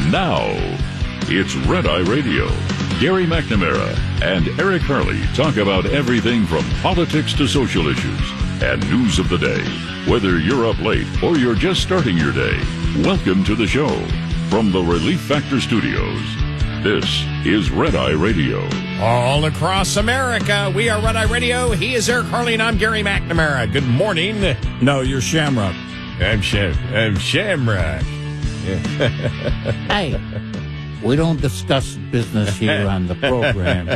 Now, it's Red Eye Radio. Gary McNamara and Eric Harley talk about everything from politics to social issues and news of the day. Whether you're up late or you're just starting your day, welcome to the show. From the Relief Factor Studios, this is Red Eye Radio. All across America, we are Red Eye Radio. He is Eric Harley, and I'm Gary McNamara. Good morning. No, you're Shamrock. I'm Shamrock. Hey, we don't discuss business here on the program.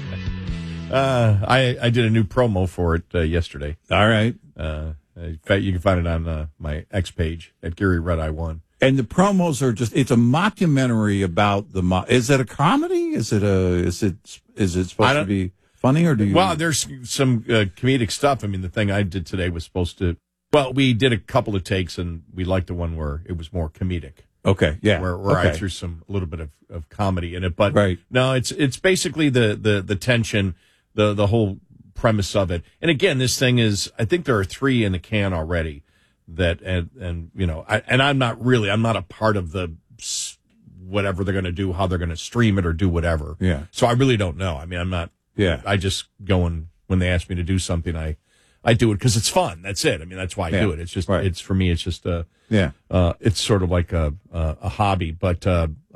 I did a new promo for it yesterday. All right. In fact, you can find it on my X page at Gary Red Eye 1. And the promos are it's a mockumentary about is it a comedy? Is it supposed to be funny, or do you? Well, there's some comedic stuff. I mean, the thing I did today was supposed to. Well, we did a couple of takes, and we liked the one where it was more comedic. Okay, yeah, where I threw a little bit of comedy in it, but right. No, it's basically the tension, the whole premise of it. And again, this thing is, I think there are 3 in the can already. That and you know, I'm not a part of the whatever they're going to do, how they're going to stream it or do whatever. Yeah. So I really don't know. I mean, I'm not. Yeah. I just go and when they ask me to do something, I do it because it's fun. That's it. I mean, that's why I do it. It's just it's for me. It's just it's sort of like a hobby. But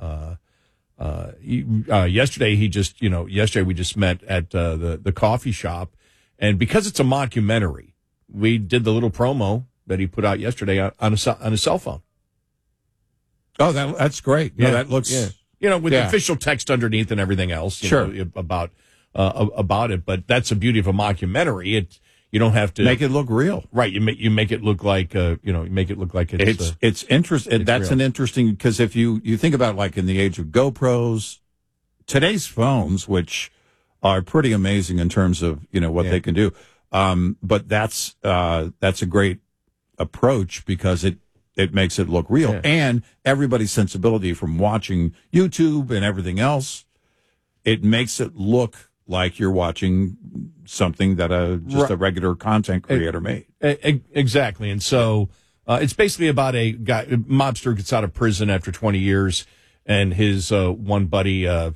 yesterday yesterday we just met at the coffee shop, and because it's a mockumentary, we did the little promo that he put out yesterday on a cell phone. Oh, that's great. Yeah, no, that looks with the official text underneath and everything else. You know, about it. But that's the beauty of a mockumentary. You don't have to make it look real, right? You make it look like you make it look like it's interesting. That's real. An interesting, because if you think about, like, in the age of GoPros, today's phones, which are pretty amazing in terms of what they can do. But that's a great approach because it makes it look real, and everybody's sensibility from watching YouTube and everything else, it makes it look like you're watching something that a regular content creator made. Exactly. And so it's basically about a mobster gets out of prison after 20 years, and his one buddy, and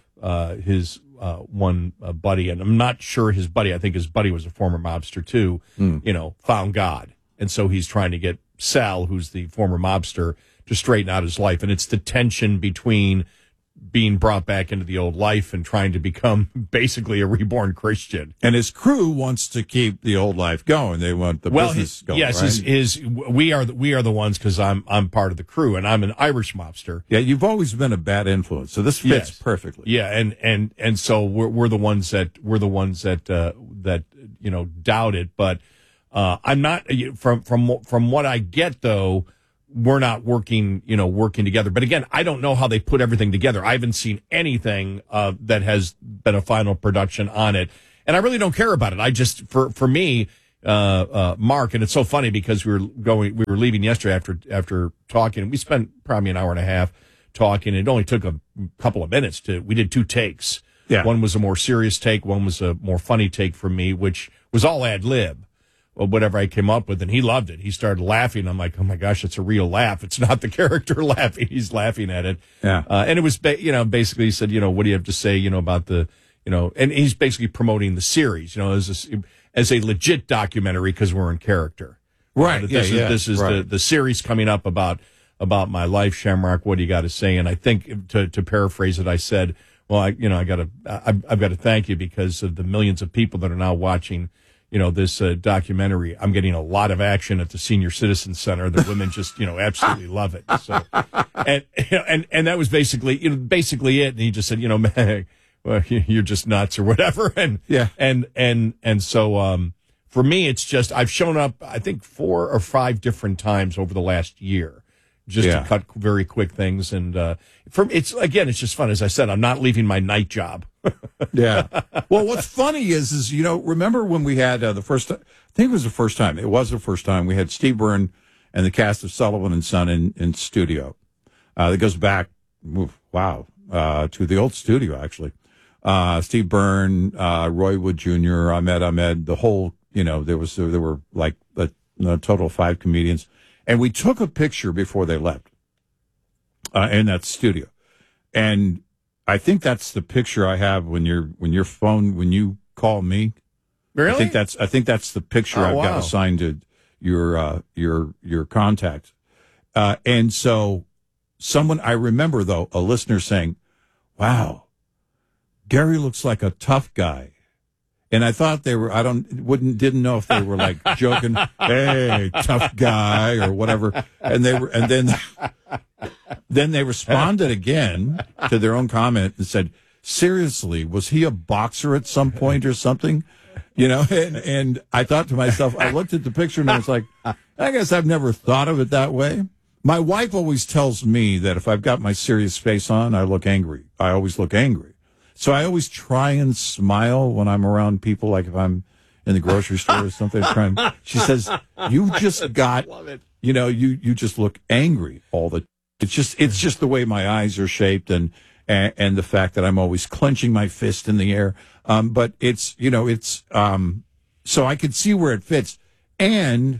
I'm not sure his buddy, I think his buddy was a former mobster too, found God. And so he's trying to get Sal, who's the former mobster, to straighten out his life. And it's the tension between being brought back into the old life and trying to become basically a reborn Christian. And his crew wants to keep the old life going. They want the business going. Yes, right? We are the ones, because I'm part of the crew, and I'm an Irish mobster. Yeah, you've always been a bad influence, so this fits perfectly. Yeah, and so we're the ones that doubt it, but I'm not from what I get, though. We're not working together. But again, I don't know how they put everything together. I haven't seen anything that has been a final production on it, and I really don't care about it. I just, for me, Mark, and it's so funny because we were leaving yesterday after talking. We spent probably an hour and a half talking. It only took a couple of minutes we did 2 takes. Yeah. One was a more serious take. One was a more funny take for me, which was all ad lib. Or whatever I came up with, and he loved it. He started laughing. I'm like, oh my gosh, it's a real laugh. It's not the character laughing. He's laughing at it. Yeah. And it was, basically he said, what do you have to say, about the, and he's basically promoting the series, as a legit documentary, because we're in character. Right. This is the series coming up about my life, Shamrock. What do you got to say? And I think to paraphrase it, I said, well, I've got to thank you because of the millions of people that are now watching this documentary. I'm getting a lot of action at the Senior Citizen Center. The women just, absolutely love it. So, and that was basically it. And he just said, man, well, you're just nuts or whatever. And so, for me, it's just, I've shown up, I think 4 or 5 different times over the last year, just to cut very quick things. And, it's just fun. As I said, I'm not leaving my night job. Yeah. Well, what's funny is remember when we had the first, I think it was the first time we had Steve Byrne and the cast of Sullivan and Son in studio. That goes back, to the old studio, actually. Steve Byrne, Roy Wood Jr., Ahmed, the whole, there were like a total of 5 comedians. And we took a picture before they left in that studio. and I think that's the picture I have when you call me. Really? I think that's the picture I've got assigned to your contact. And so I remember though, a listener saying, "Wow, Gary looks like a tough guy." And I thought didn't know if they were like joking, "Hey, tough guy," or whatever. And then they responded again to their own comment and said, "Seriously, was he a boxer at some point or something?" And I thought to myself, I looked at the picture and I was like, I guess I've never thought of it that way. My wife always tells me that if I've got my serious face on, I look angry. I always look angry. So I always try and smile when I'm around people, like if I'm in the grocery store or something. She says, "You just got, you just look angry all the. It's just the way my eyes are shaped and the fact that I'm always clenching my fist in the air. But so I could see where it fits. And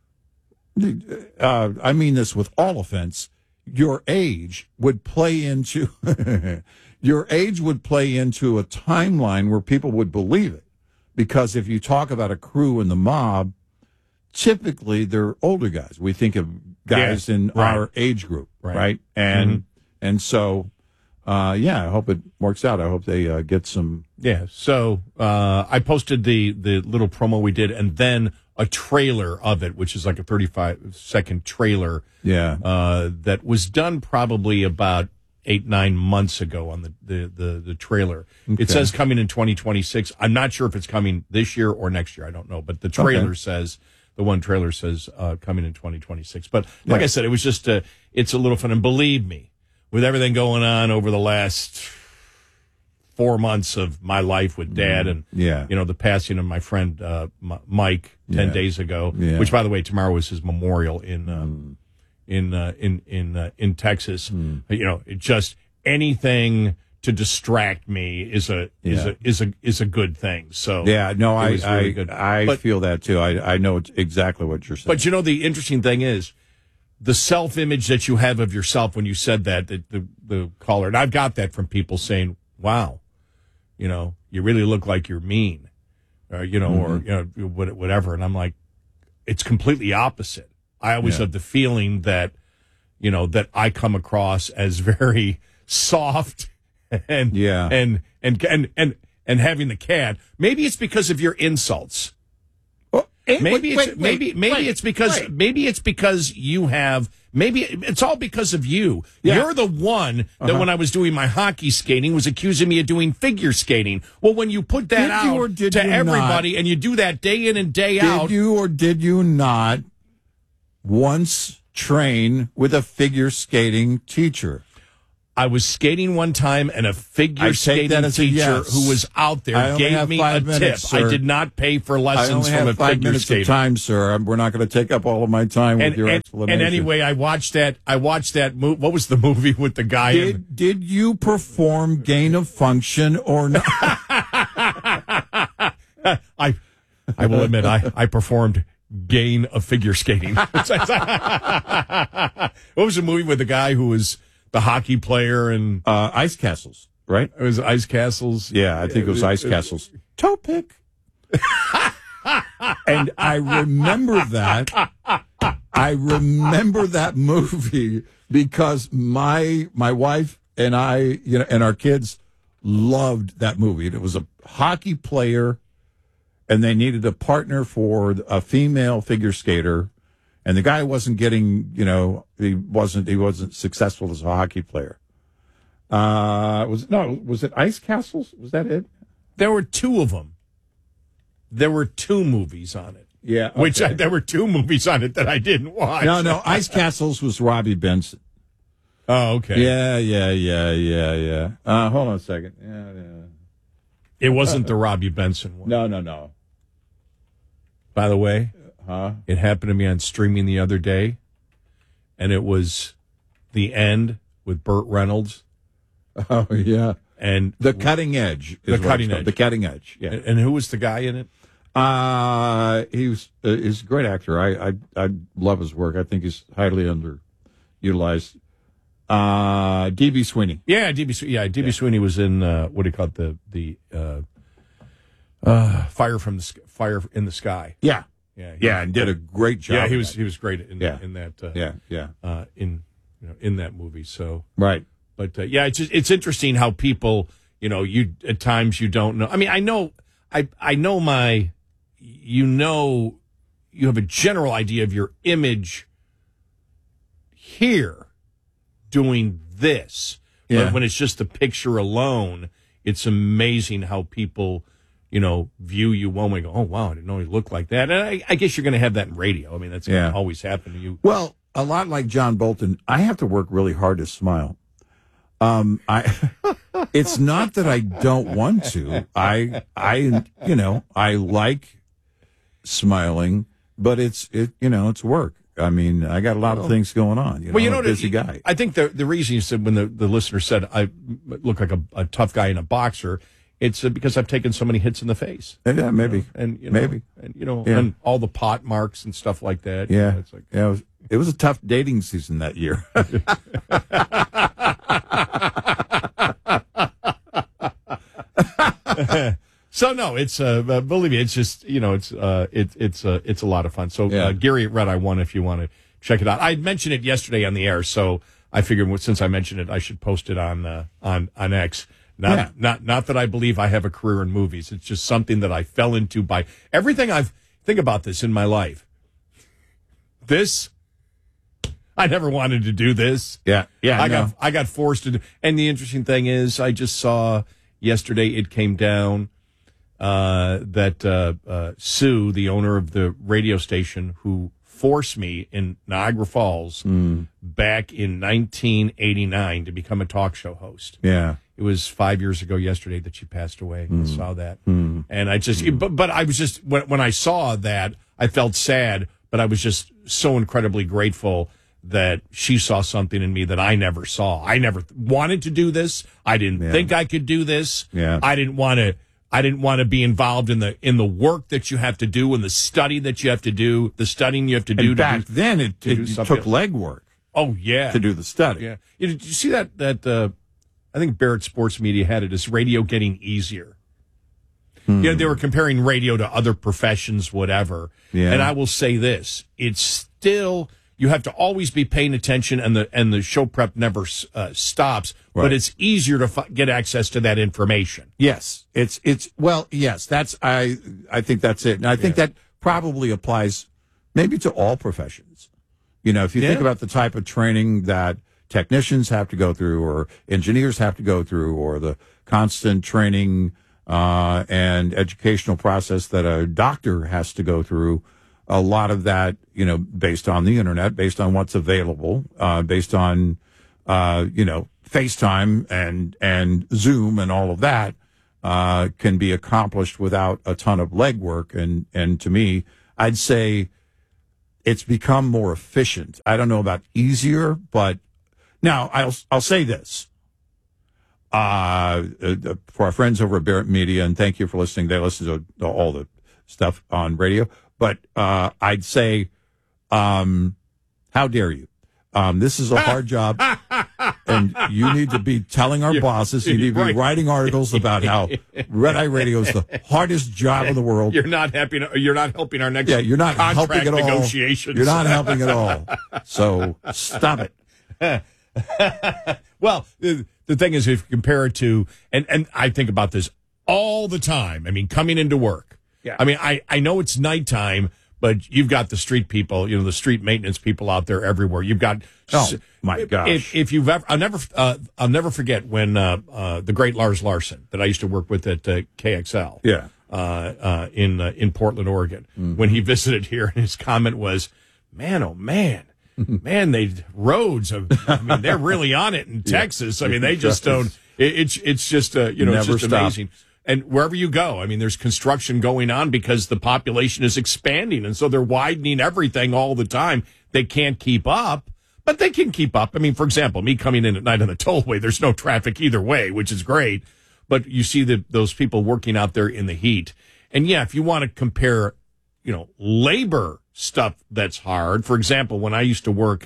I mean this with all offense. Your age would play into a timeline where people would believe it, because if you talk about a crew in the mob, typically they're older guys. We think of guys in our age group, right? And so, I hope it works out. I hope they get some. Yeah. So I posted the little promo we did, and then a trailer of it, which is like a 35-second trailer. Yeah. That was done probably about 8-9 months ago on the trailer. Okay. It says coming in 2026. I'm not sure if it's coming this year or next year. I don't know, but the trailer says. The one trailer says coming in 2026. But like I said, it was just it's a little fun. And believe me, with everything going on over the last 4 months of my life with Dad and the passing of my friend Mike 10 days ago, which, by the way, tomorrow is his memorial in Texas. It just anything to distract me is a good thing. So I feel that too. I know exactly what you're saying. But the interesting thing is the self-image that you have of yourself when you said that the caller, and I've got that from people saying, "Wow, you really look like you're mean," or whatever. And I'm like, it's completely opposite. I always have the feeling that that I come across as very soft. And having the cat. Maybe it's because of your insults. Maybe it's because you have. Maybe it's all because of you. Yeah. You're the one that when I was doing my hockey skating was accusing me of doing figure skating. Well, when you put that out to everybody and you do that day in and day out, did you not once train with a figure skating teacher? I was skating one time, and a figure skating teacher who was out there gave me a tip. Sir. I did not pay for lessons from a figure skater. I only have 5 minutes of time, sir. We're not going to take up all of my time with your explanation. And anyway, I watched that. What was the movie with the guy? Did you perform gain of function or not? I will admit, I performed gain of figure skating. What was the movie with the guy who was the hockey player and Ice Castles, right? It was Ice Castles. Yeah, I think it was Ice Castles. Toe pick. And I remember that. I remember that movie because my wife and I, and our kids loved that movie. And it was a hockey player, and they needed a partner for a female figure skater. And the guy wasn't getting, he wasn't successful as a hockey player. Was it Ice Castles? Was that it? There were two of them. There were two movies on it. Yeah. Okay. There were two movies on it that I didn't watch. No, Ice Castles was Robbie Benson. Oh, okay. Yeah. Hold on a second. Yeah. It wasn't the Robbie Benson one. No. By the way. Huh? It happened to me on streaming the other day, and it was The End with Burt Reynolds. Oh, yeah. And The Cutting Edge. The Cutting Edge. The Cutting Edge, yeah. And who was the guy in it? He's a great actor. I love his work. I think he's highly underutilized. D.B. Sweeney. Yeah, D.B. Sweeney was in what do you call it? The Fire in the Sky. Yeah. Yeah, and did a great job. Yeah, he was great in that. In that movie. So right, but it's interesting how people, you at times you don't know. I mean, I know you have a general idea of your image here doing this, but when it's just a picture alone, it's amazing how people, view you one way and go, oh, wow, I didn't know he looked like that. And I guess you're going to have that in radio. I mean, that's going to always happen to you. Well, a lot like John Bolton, I have to work really hard to smile. It's not that I don't want to. I like smiling, but it's work. I mean, I got a lot of things going on. I'm a busy guy. I think the reason you said when the listener said I look like a tough guy in a boxer, it's because I've taken so many hits in the face. Yeah, maybe. Maybe. And all the pot marks and stuff like that. Yeah. It's like, it was a tough dating season that year. So no, it's believe me, it's just it's a lot of fun. So Gary at Red Eye 1, if you want to check it out. I mentioned it yesterday on the air, so I figured since I mentioned it, I should post it on X. Not that I believe I have a career in movies. It's just something that I fell into by everything think about this in my life. I never wanted to do this. Yeah. I got forced to do. And the interesting thing is, I just saw yesterday it came down that Sue, the owner of the radio station, who forced me in Niagara Falls back in 1989 to become a talk show host. Yeah. It was 5 years ago yesterday that she passed away. I saw that. And I just, but I was just, when I saw that, I felt sad, but I was just so incredibly grateful that she saw something in me that I never saw. I never wanted to do this. I didn't think I could do this. Yeah. I didn't want to be involved in the work that you have to do and the study that you have to do, the studying you have to do. And back then it took legwork. Oh yeah. To do the study. Yeah. Did you see that I think Barrett Sports Media had it as radio getting easier. They were comparing radio to other professions, whatever. Yeah. And I will say this, it's still, you have to always be paying attention and the show prep never stops, right. But it's easier to get access to that information. Yes. Yes, I think that's it. And I think that probably applies maybe to all professions. If you think about the type of training that technicians have to go through or engineers have to go through or the constant training and educational process that a doctor has to go through, a lot of that, based on the internet, based on what's available, based on, FaceTime and Zoom and all of that, can be accomplished without a ton of legwork. And to me, I'd say it's become more efficient. I don't know about easier, but now I'll say this. For our friends over at Barrett Media, and thank you for listening. They listen to all the stuff on radio. But I'd say, how dare you? This is a hard job, and you need to be telling our bosses, you need to be writing articles about how Red Eye Radio is the hardest job in the world. You're not helping our next you're not helping at all. Negotiations. You're not helping at all. So stop it. Well, the thing is, if you compare it to, and I think about this all the time. I mean, coming into work. Yeah. I mean, I know it's nighttime, but you've got the street people, the street maintenance people out there everywhere. You've got, oh my gosh! If you've ever, I'll never forget when the great Lars Larson that I used to work with at KXL, in Portland, Oregon, when he visited here, and his comment was, "Man, oh man." Man, roads. I mean, they're really on it in Texas. I mean, they just don't. It's just it's just amazing. And wherever you go, I mean, there's construction going on because the population is expanding, and so they're widening everything all the time. They can't keep up, but they can keep up. I mean, for example, me coming in at night on the tollway, there's no traffic either way, which is great. But you see those people working out there in the heat, and if you want to compare, labor stuff that's hard. For example, when I used to work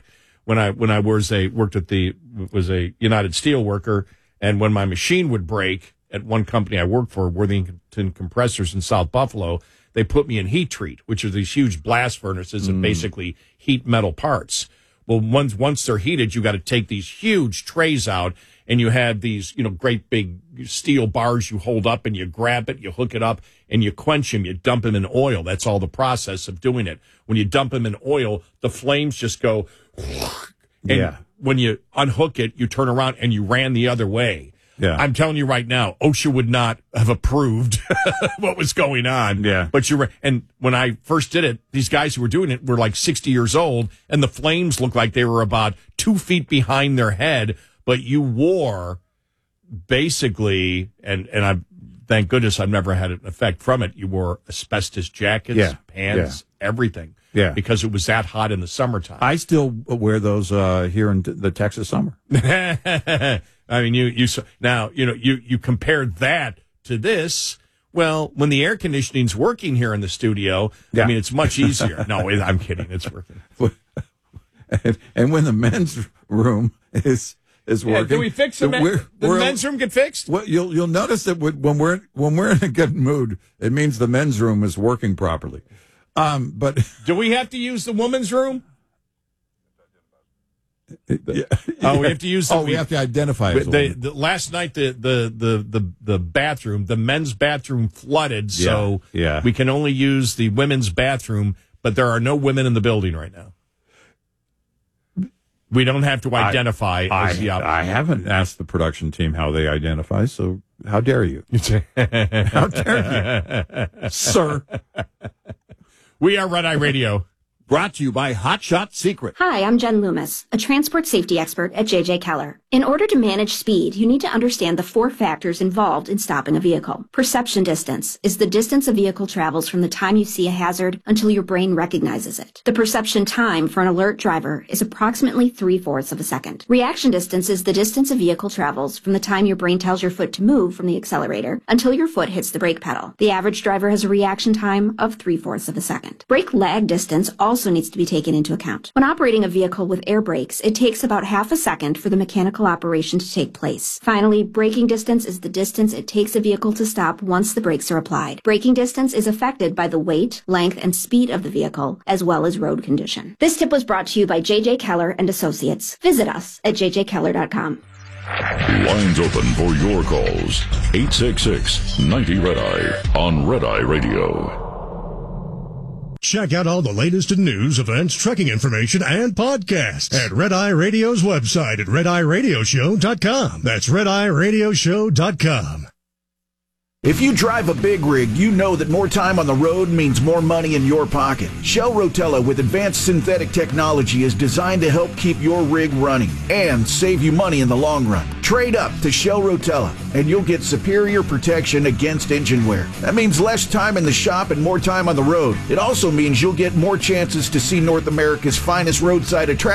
when I was a United Steel worker, and when my machine would break at one company I worked for, Worthington Compressors in South Buffalo, they put me in heat treat, which are these huge blast furnaces that basically heat metal parts. Well, once they're heated, you got to take these huge trays out, and you have these, great big steel bars you hold up, and you grab it, you hook it up, and you quench them. You dump them in oil. That's all the process of doing it. When you dump them in oil, the flames just go. And when you unhook it, you turn around and you ran the other way. Yeah. I'm telling you right now, OSHA would not have approved what was going on. Yeah. But and when I first did it, these guys who were doing it were like 60 years old, and the flames looked like they were about 2 feet behind their head. But you wore basically, and I thank goodness I've never had an effect from it. You wore asbestos jackets, pants, everything. Yeah. Because it was that hot in the summertime. I still wear those here in the Texas summer. I mean, you compare that to this. Well, when the air conditioning's working here in the studio, I mean, it's much easier. No, I'm kidding. It's working. And when the men's room is working, do we fix the men's room get fixed? Well, you'll notice that when we're in a good mood, it means the men's room is working properly. But do we have to use the woman's room? We have to use. We have to identify it. Last night, the bathroom, the men's bathroom flooded, so we can only use the women's bathroom. But there are no women in the building right now. We don't have to identify. I haven't asked the production team how they identify, so how dare you? How dare you, sir? We are Red Eye Radio. Brought to you by Hot Shot Secret. Hi, I'm Jen Loomis, a transport safety expert at J.J. Keller. In order to manage speed, you need to understand the 4 factors involved in stopping a vehicle. Perception distance is the distance a vehicle travels from the time you see a hazard until your brain recognizes it. The perception time for an alert driver is approximately 3/4 of a second. Reaction distance is the distance a vehicle travels from the time your brain tells your foot to move from the accelerator until your foot hits the brake pedal. The average driver has a reaction time of 3/4 of a second. Brake lag distance also needs to be taken into account. When operating a vehicle with air brakes, it takes about half a second for the mechanical operation to take place. Finally, braking distance is the distance it takes a vehicle to stop once the brakes are applied. Braking distance is affected by the weight, length, and speed of the vehicle, as well as road condition. This tip was brought to you by J.J. Keller and Associates. Visit us at jjkeller.com. Lines open for your calls. 866-90-RED-EYE on Red Eye Radio. Check out all the latest in news, events, trucking information, and podcasts at Red Eye Radio's website at RedEyeRadioshow.com. That's RedEyeRadioshow.com. If you drive a big rig, you know that more time on the road means more money in your pocket. Shell Rotella with advanced synthetic technology is designed to help keep your rig running and save you money in the long run. Trade up to Shell Rotella and you'll get superior protection against engine wear. That means less time in the shop and more time on the road. It also means you'll get more chances to see North America's finest roadside attractions